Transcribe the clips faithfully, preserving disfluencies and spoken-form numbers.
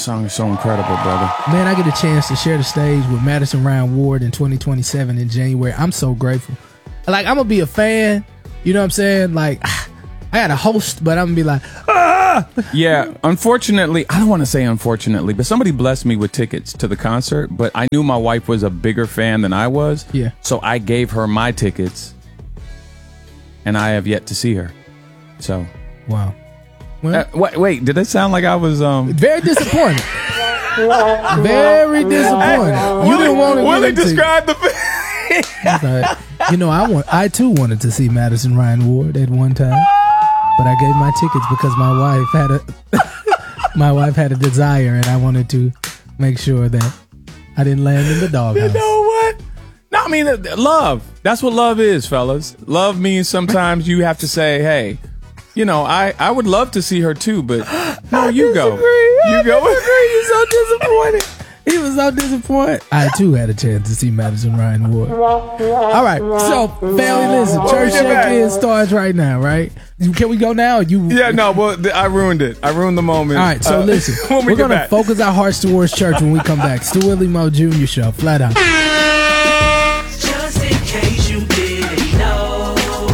song is so incredible, brother. Man, I get a chance to share the stage with Madison Ryan Ward in twenty twenty-seven in January. I'm so grateful. Like, I'm gonna be a fan. You know what I'm saying? Like, I got a host, but I'm gonna be like, ah! Yeah, unfortunately, I don't want to say unfortunately, but somebody blessed me with tickets to the concert, but I knew my wife was a bigger fan than I was. Yeah. So I gave her my tickets, and I have yet to see her. So. Wow. Well, uh, wait, wait, did it sound like I was um very disappointed? Very disappointed. You didn't want to. Willie describe the. Like, you know, I want. I too wanted to see Madison Ryan Ward at one time, but I gave my tickets because my wife had a my wife had a desire, and I wanted to make sure that I didn't land in the doghouse. You know what? No, I mean love. That's what love is, fellas. Love means sometimes you have to say, hey. You know, I, I would love to see her too, but no, you go. You go. You're so disappointed. He was so disappointed. I too had a chance to see Madison Ryan Ward. All right, so family, listen. Church check-in starts right now, right? Can we go now? Or you? Yeah, no. Well, th- I ruined it. I ruined the moment. All right, so uh, listen. we we're gonna back. focus our hearts towards church when we come back. Stu Willie Mo Junior Show, flat out. Just in case you didn't know,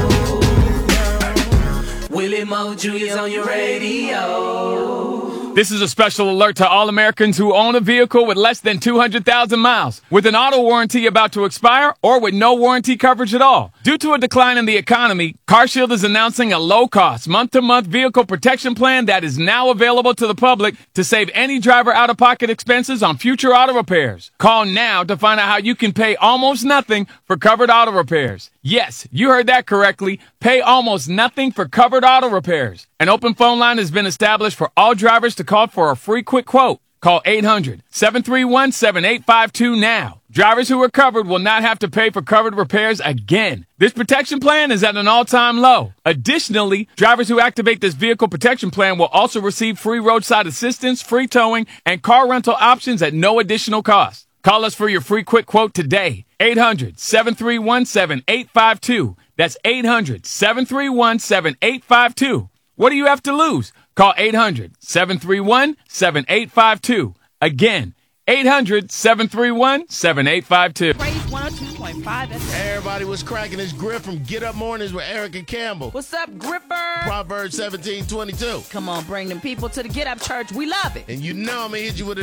Willie Mo Junior's on your radio. This is a special alert to all Americans who own a vehicle with less than two hundred thousand miles, with an auto warranty about to expire, or with no warranty coverage at all. Due to a decline in the economy, CarShield is announcing a low-cost, month-to-month vehicle protection plan that is now available to the public to save any driver out-of-pocket expenses on future auto repairs. Call now to find out how you can pay almost nothing for covered auto repairs. Yes, you heard that correctly. Pay almost nothing for covered auto repairs. An open phone line has been established for all drivers to call for a free quick quote. Call eight hundred, seven three one, seven eight five two now. Drivers who are covered will not have to pay for covered repairs again. This protection plan is at an all-time low. Additionally, drivers who activate this vehicle protection plan will also receive free roadside assistance, free towing, and car rental options at no additional cost. Call us for your free quick quote today. eight hundred, seven three one, seven eight five two. That's eight hundred, seven three one, seven eight five two. What do you have to lose? Call eight hundred, seven three one, seven eight five two. Again, eight hundred, seven three one, seven eight five two. Praise one oh two point five F M. Everybody was cracking. It's Griff from Get Up Mornings with Erica Campbell. What's up, Gripper? Proverbs seventeen twenty-two. Come on, bring them people to the Get Up Church. We love it. And you know I'm going to hit you with